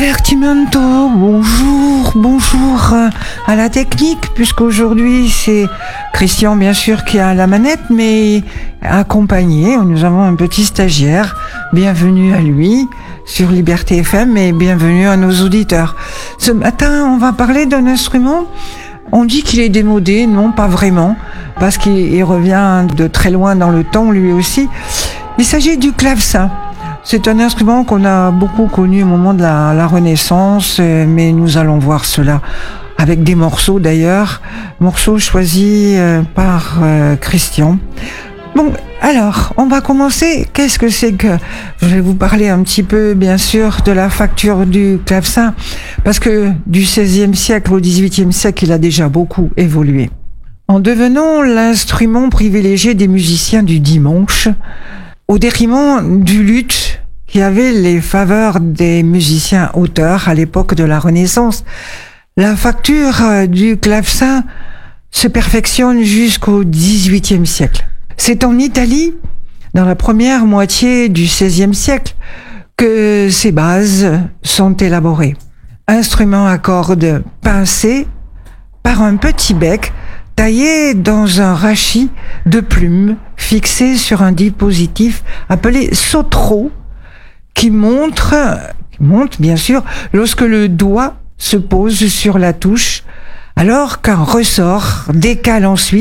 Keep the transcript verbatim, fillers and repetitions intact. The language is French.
Divertimento, bonjour, bonjour à la technique, puisqu'aujourd'hui c'est Christian bien sûr qui a la manette, mais accompagné, nous avons un petit stagiaire. Bienvenue à lui sur Liberté F M et bienvenue à nos auditeurs. Ce matin, on va parler d'un instrument. On dit qu'il est démodé, non, pas vraiment, parce qu'il revient de très loin dans le temps lui aussi. Il s'agit du clavecin. C'est un instrument qu'on a beaucoup connu au moment de la, la Renaissance, mais nous allons voir cela avec des morceaux d'ailleurs, morceaux choisis par euh, Christian. Bon, alors, on va commencer. Qu'est-ce que c'est que... Je vais vous parler un petit peu, bien sûr, de la facture du clavecin, parce que du seizième siècle au dix-huitième siècle, il a déjà beaucoup évolué. En devenant l'instrument privilégié des musiciens du dimanche, au détriment du luth, qui avait les faveurs des musiciens auteurs à l'époque de la Renaissance, la facture du clavecin se perfectionne jusqu'au dix-huitième siècle. C'est en Italie, dans la première moitié du seizième siècle, que ces bases sont élaborées. Instrument à cordes pincées par un petit bec taillé dans un rachis de plumes fixé sur un dispositif appelé sautreau, qui montre, qui monte bien sûr lorsque le doigt se pose sur la touche, alors qu'un ressort décale ensuite